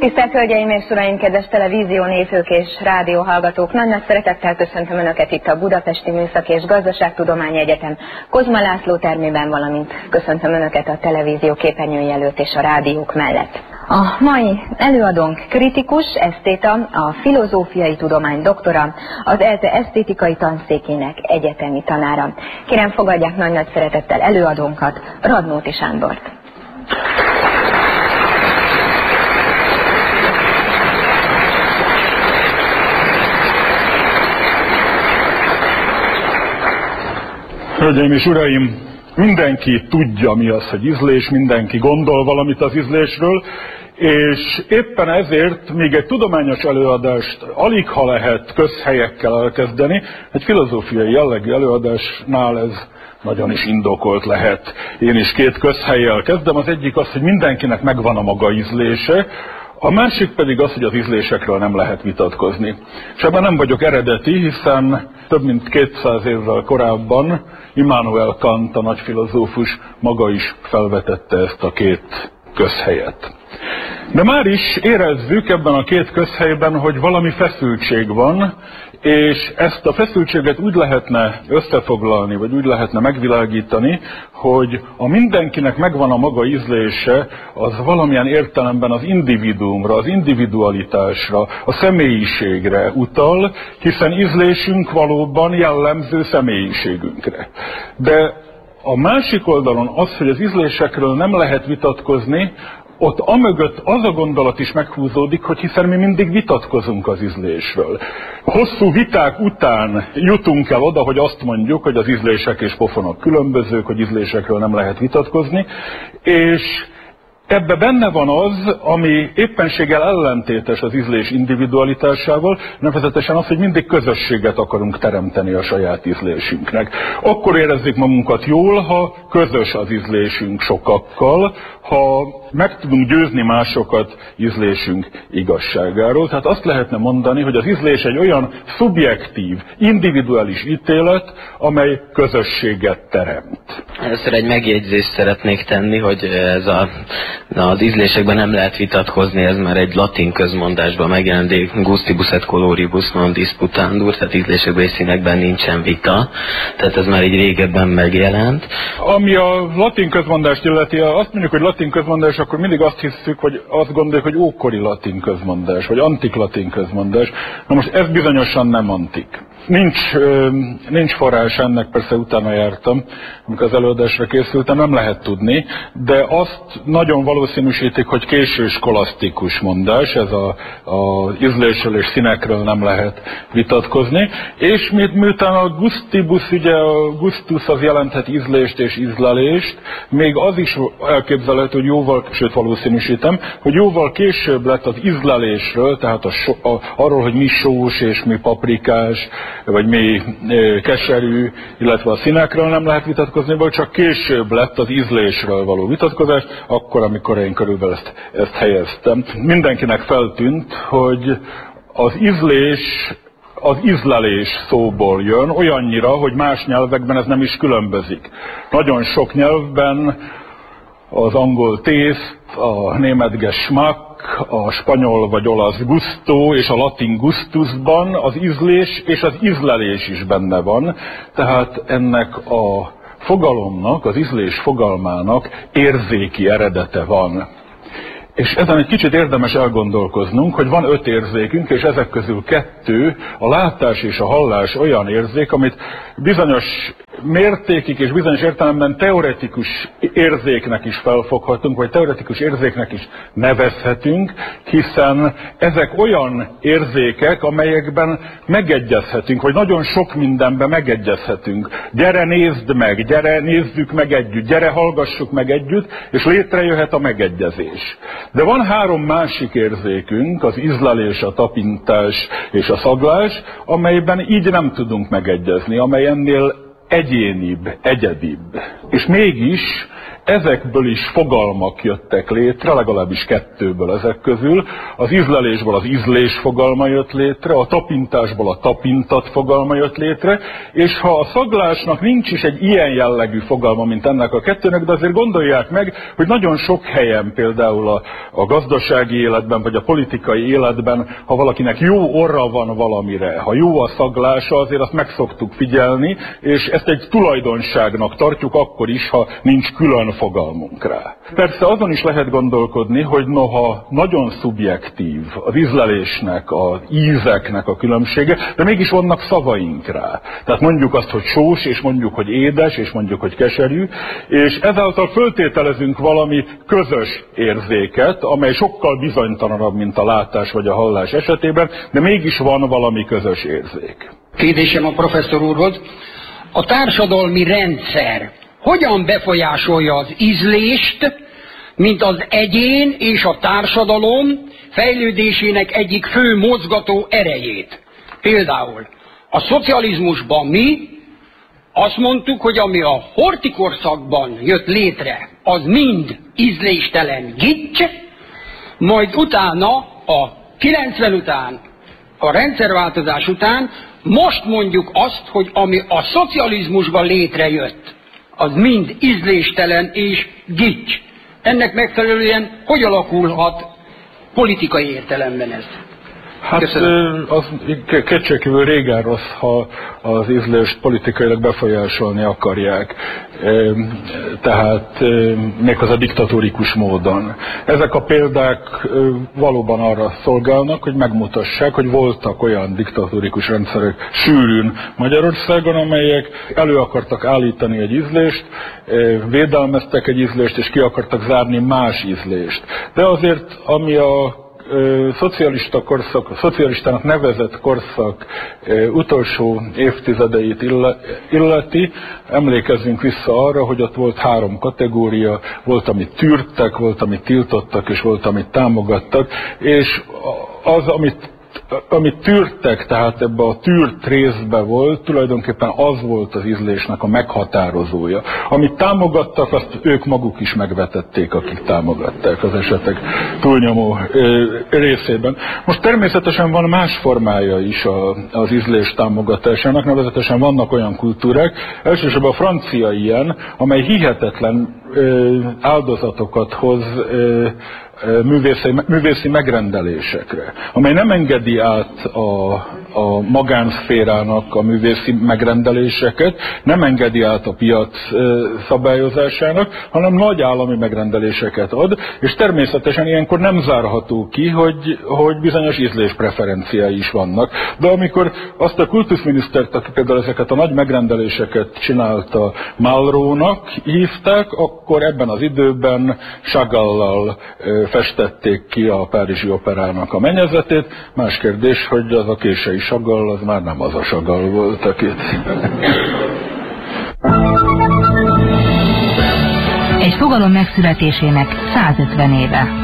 Tisztelt Hölgyeim és Uraim, kedves televízió nézők és rádióhallgatók! Nagy szeretettel köszöntöm Önöket itt a Budapesti Műszaki és Gazdaságtudományi Egyetem Kozma László termében, valamint köszöntöm Önöket a televízió képernyői előtt és a rádiók mellett. A mai előadónk kritikus, esztéta, a filozófiai tudomány doktora, az ELTE esztétikai tanszékének egyetemi tanára. Kérem, fogadják nagy szeretettel előadónkat, Radnóti Sándort. Hölgyeim és uraim, mindenki tudja, mi az, hogy ízlés, mindenki gondol valamit az ízlésről, és éppen ezért még egy tudományos előadást alig ha lehet közhelyekkel elkezdeni, egy filozófiai jellegű előadásnál ez nagyon is indokolt lehet. Én is két közhellyel kezdem, az egyik az, hogy mindenkinek megvan a maga ízlése, a másik pedig az, hogy az ízlésekről nem lehet vitatkozni. És ebben nem vagyok eredeti, hiszen több mint 200 évvel korábban Immanuel Kant, a nagy filozófus maga is felvetette ezt a két közhelyet. De már is érezzük ebben a két közhelyben, hogy valami feszültség van, és ezt a feszültséget úgy lehetne összefoglalni, vagy úgy lehetne megvilágítani, hogy a mindenkinek megvan a maga ízlése, az valamilyen értelemben az individuumra, az individualitásra, a személyiségre utal, hiszen ízlésünk valóban jellemző személyiségünkre. De a másik oldalon az, hogy az ízlésekről nem lehet vitatkozni, ott amögött az a gondolat is meghúzódik, hogy hiszen mi mindig vitatkozunk az ízlésről. Hosszú viták után jutunk el oda, hogy azt mondjuk, hogy az ízlések és pofonok különbözők, hogy ízlésekről nem lehet vitatkozni, és ebbe benne van az, ami éppenséggel ellentétes az ízlés individualitásával, nevezetesen az, hogy mindig közösséget akarunk teremteni a saját ízlésünknek. Akkor érezzük magunkat jól, ha közös az ízlésünk sokakkal, ha meg tudunk győzni másokat ízlésünk igazságáról. Tehát azt lehetne mondani, hogy az ízlés egy olyan szubjektív, individuális ítélet, amely közösséget teremt. Először egy megjegyzést szeretnék tenni, hogy az ízlésekben nem lehet vitatkozni, ez már egy latin közmondásban megjelent, gustibus et coloribus non disputandur, tehát ízlésekben és színekben nincsen vita, tehát ez már így régebben megjelent. Ami a latin közmondást illeti, azt mondjuk, hogy latin közmondás, akkor mindig azt hiszük, hogy azt gondoljuk, hogy ókori latin közmondás, vagy antik latin közmondás. Na most ez bizonyosan nem antik. Nincs forrás ennek, persze utána jártam, amikor az előadásra készültem, nem lehet tudni, de azt nagyon valószínűsítik, hogy késő skolasztikus mondás, ez az ízlésről és színekről nem lehet vitatkozni, és miután a gustibus, ugye a gustus az jelenthet ízlést és ízlelést, még az is elképzelhető, hogy jóval, sőt valószínűsítem, hogy jóval később lett az ízlelésről, tehát arról, hogy mi sós és mi paprikás, vagy mi keserű, illetve a színekről nem lehet vitatkozni, vagy csak később lett az ízlésről való vitatkozás, akkor, amikor én körülbelül ezt helyeztem. Mindenkinek feltűnt, hogy az ízlés az ízlelés szóból jön, olyannyira, hogy más nyelvekben ez nem is különbözik. Nagyon sok nyelvben az angol taste, a német geschmack, a spanyol vagy olasz gusto és a latin gustusban az ízlés és az ízlelés is benne van. Tehát ennek a fogalomnak, az ízlés fogalmának érzéki eredete van. És ezen egy kicsit érdemes elgondolkoznunk, hogy van 5 érzékünk, és ezek közül 2, a látás és a hallás olyan érzék, amit bizonyos mértékig és bizonyos értelemben teoretikus érzéknek is felfoghatunk, vagy teoretikus érzéknek is nevezhetünk, hiszen ezek olyan érzékek, amelyekben megegyezhetünk, vagy nagyon sok mindenben megegyezhetünk. Gyere, nézd meg, gyere, nézzük meg együtt, gyere, hallgassuk meg együtt, és létrejöhet a megegyezés. De van 3 másik érzékünk, az ízlelés, a tapintás és a szaglás, amelyben így nem tudunk megegyezni, amely ennél egyénibb, egyedibb. És mégis ezekből is fogalmak jöttek létre, legalábbis kettőből ezek közül. Az ízlelésből az ízlés fogalma jött létre, a tapintásból a tapintat fogalma jött létre, és ha a szaglásnak nincs is egy ilyen jellegű fogalma, mint ennek a kettőnek, de azért gondolják meg, hogy nagyon sok helyen, például a gazdasági életben, vagy a politikai életben, ha valakinek jó orra van valamire, ha jó a szaglása, azért azt meg szoktuk figyelni, és ezt egy tulajdonságnak tartjuk akkor is, ha nincs külön fogalmunk rá. Persze azon is lehet gondolkodni, hogy noha nagyon szubjektív az ízlelésnek, az ízeknek a különbsége, de mégis vannak szavaink rá. Tehát mondjuk azt, hogy sós, és mondjuk, hogy édes, és mondjuk, hogy keserű, és ezáltal föltételezünk valami közös érzéket, amely sokkal bizonytalanabb, mint a látás vagy a hallás esetében, de mégis van valami közös érzék. Kérdésem a professzor úrhoz. A társadalmi rendszer hogyan befolyásolja az ízlést, mint az egyén és a társadalom fejlődésének egyik fő mozgató erejét? Például a szocializmusban mi azt mondtuk, hogy ami a horthy-korszakban jött létre, az mind ízléstelen gics, majd utána a 90 után, a rendszerváltozás után most mondjuk azt, hogy ami a szocializmusban létrejött, az mind ízléstelen és gics. ennek megfelelően hogy alakulhat politikai értelemben ez? Hát az kétségkívül régen rossz, ha az ízlést politikailag befolyásolni akarják, tehát méghozzá diktatórikus módon. Ezek a példák valóban arra szolgálnak, hogy megmutassák, hogy voltak olyan diktatórikus rendszerek sűrűn Magyarországon, amelyek elő akartak állítani egy ízlést, védelmeztek egy ízlést, és ki akartak zárni más ízlést. De azért, ami a szocialista korszak, a szocialistának nevezett korszak utolsó évtizedeit illeti, emlékezzünk vissza arra, hogy ott volt 3 kategória, volt, amit tűrtek, volt, amit tiltottak, és volt, amit támogattak, és az, amit tűrtek, tehát ebbe a tűrt részbe volt, tulajdonképpen az volt az ízlésnek a meghatározója. Amit támogattak, azt ők maguk is megvetették, akik támogatták az esetek túlnyomó részében. Most természetesen van más formája is az ízlés támogatásának, nevezetesen vannak olyan kultúrák, elsősorban a francia ilyen, amely hihetetlen áldozatokat hoz művészi megrendelésekre, amely nem engedi át a magánszférának a művészi megrendeléseket, nem engedi át a piac szabályozásának, hanem nagy állami megrendeléseket ad, és természetesen ilyenkor nem zárható ki, hogy bizonyos ízléspreferenciái is vannak. De amikor azt a kultuszminisztert, aki például ezeket a nagy megrendeléseket csinálta, Malraux-nak hívták, akkor ebben az időben Chagall-lal festették ki a Párizsi Operának a mennyezetét. Más kérdés, hogy az a késői Chagall, az már nem az a Chagall volt, akit... Egy fogalom megszületésének 150 éve.